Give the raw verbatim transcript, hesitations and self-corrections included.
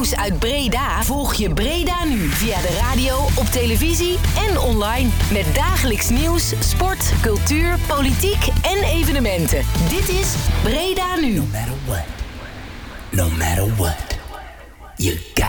nieuws uit Breda volg je Breda nu via de radio, op televisie en online. Met dagelijks nieuws, sport, cultuur, politiek en evenementen. Dit is Breda nu. No matter what, no matter what, you got